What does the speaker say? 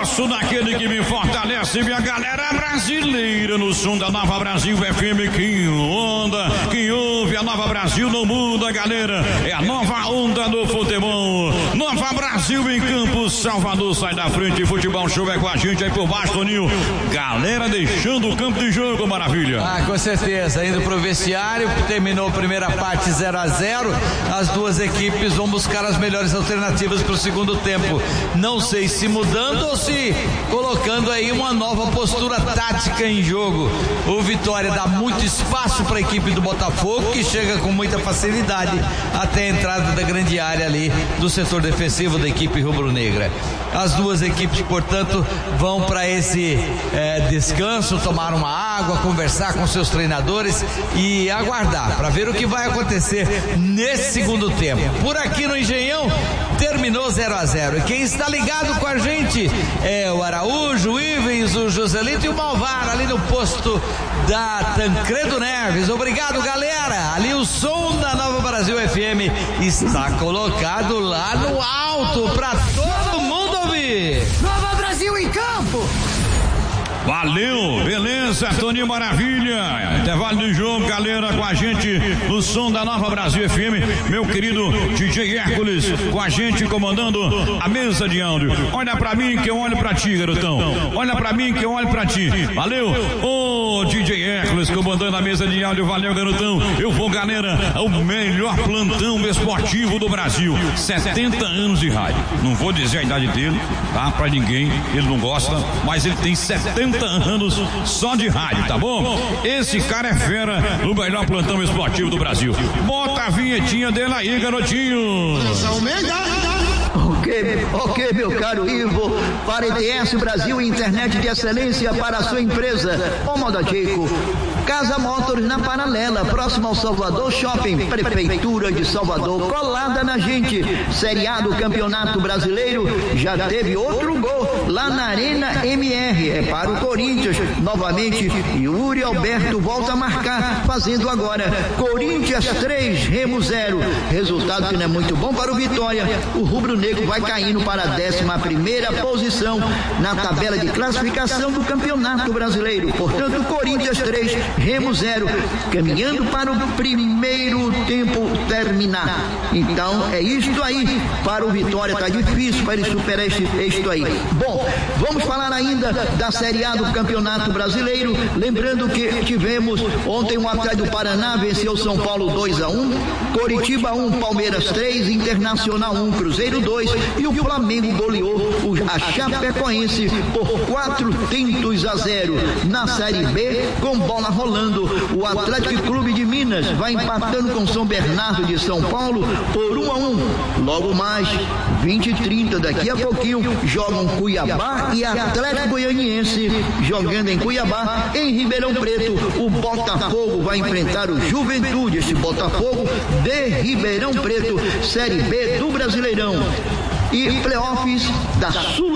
gosto daquele que me fortalece, minha galera brasileira, no som da Nova Brasil FM. Que onda, que ouve a Nova Brasil no mundo, galera. É a nova onda do futebol. Nova Brasil em Campos, Salvador, sai da frente. Futebol Show é com a gente aí por baixo, Toninho. Galera deixando o campo de jogo, maravilha. Com certeza, indo pro vestiário, terminou a primeira parte 0-0. As duas equipes vão buscar as melhores alternativas pro segundo tempo. Não sei se mudando ou se colocando aí uma nova postura tática em jogo. O Vitória dá muito espaço para a equipe do Botafogo, que chega com muita facilidade até a entrada da grande área ali do setor defensivo da equipe rubro-negra. As duas equipes, portanto, vão para esse descanso, tomar uma água, conversar com seus treinadores e aguardar para ver o que vai acontecer nesse segundo tempo. Por aqui no Engenhão terminou 0-0 e quem está ligado com a gente é o Araújo, o Ivens, o Joselito e o Malvar ali no posto da Tancredo Neves. Obrigado, galera. Ali o som da Nova Brasil FM está colocado lá no alto para todo mundo ouvir. Nova Brasil em campo. Valeu, beleza, Toninho, maravilha. Intervalo de jogo, galera, com a gente no som da Nova Brasil FM. Meu querido DJ Hércules, com a gente comandando a mesa de áudio. Olha pra mim que eu olho pra ti, garotão. Olha pra mim que eu olho pra ti. Valeu, ô DJ Hércules comandando a mesa de áudio. Valeu, garotão. Eu vou, galera, ao melhor plantão esportivo do Brasil. 70 anos de rádio. Não vou dizer a idade dele, tá? Pra ninguém, ele não gosta, mas ele tem 70 anos só de rádio, tá bom? Esse cara é fera no melhor plantão esportivo do Brasil. Bota a vinhetinha dele aí, garotinho. Ok, meu caro Ivo, para ETS Brasil, internet de excelência para a sua empresa. Ô Moda Chico, Casa Motors na Paralela, próximo ao Salvador Shopping, Prefeitura de Salvador, colada na gente. Seriado Campeonato Brasileiro, já teve outro gol lá na Arena MR, é para o Corinthians, novamente, Yuri Alberto volta a marcar, fazendo agora Corinthians 3, Remo 0, resultado que não é muito bom para o Vitória. O rubro-negro vai caindo para a 11ª posição na tabela de classificação do Campeonato Brasileiro. Portanto, Corinthians 3, Remo 0, caminhando para o primeiro tempo terminar. Então, é isto aí. Para o Vitória tá difícil para ele superar isto aí. Bom, vamos falar ainda da Série A do Campeonato Brasileiro. Lembrando que tivemos ontem um Atlético do Paraná venceu São Paulo 2-1, Coritiba 1, Palmeiras 3, Internacional 1, Cruzeiro 2 e o Flamengo goleou a Chapecoense por 4-0. Na Série B, com bola rolando, o Atlético Clube de Minas vai empatando com São Bernardo de São Paulo por 1-1. Logo mais 20h30, daqui a pouquinho, jogam Cuiabá e Atlético Goianiense jogando em Cuiabá. Em Ribeirão Preto, o Botafogo vai enfrentar o Juventude, esse Botafogo de Ribeirão Preto, Série B do Brasileirão. E playoffs da Sul